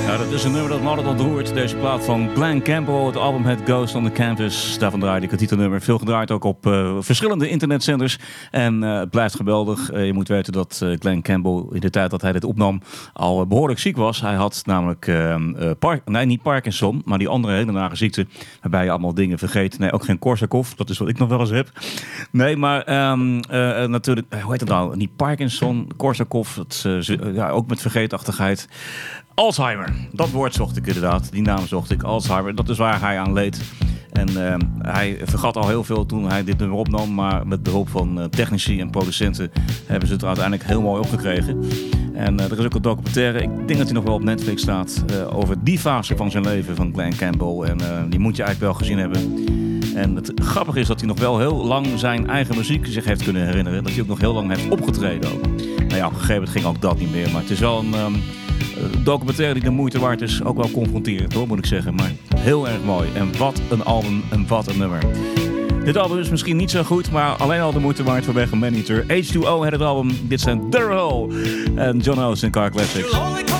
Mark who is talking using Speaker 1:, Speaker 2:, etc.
Speaker 1: Ja, dat is een nummer dat me altijd ontroert. Deze plaat van Glen Campbell. Het album heet Ghost on the Canvas. Daarvan draaide ik het titelnummer. Veel gedraaid ook op verschillende internetzenders. En het blijft geweldig. Je moet weten dat Glen Campbell in de tijd dat hij dit opnam al behoorlijk ziek was. Hij had namelijk niet Parkinson, maar die andere hele nare ziekte. Waarbij je allemaal dingen vergeet. Nee, ook geen Korsakoff. Dat is wat ik nog wel eens heb. Nee, maar natuurlijk, hoe heet het nou? Niet Parkinson, Korsakoff. Ook met vergeetachtigheid. Alzheimer, dat woord zocht ik inderdaad. Die naam zocht ik, Alzheimer. Dat is waar hij aan leed. En hij vergat al heel veel toen hij dit nummer opnam. Maar met behulp van technici en producenten hebben ze het er uiteindelijk heel mooi opgekregen. En er is ook een documentaire, ik denk dat hij nog wel op Netflix staat, over die fase van zijn leven van Glen Campbell. En die moet je eigenlijk wel gezien hebben. En het grappige is dat hij nog wel heel lang zijn eigen muziek zich heeft kunnen herinneren. Dat hij ook nog heel lang heeft opgetreden ook. Nou ja, op een gegeven moment ging ook dat niet meer. Maar het is wel een documentaire die de moeite waard is. Ook wel confronterend hoor, moet ik zeggen. Maar heel erg mooi. En wat een album en wat een nummer. Dit album is misschien niet zo goed, maar alleen al de moeite waard vanwege Maneater. H2O had het album. Dit zijn Durrell en John Oates in Car Classics.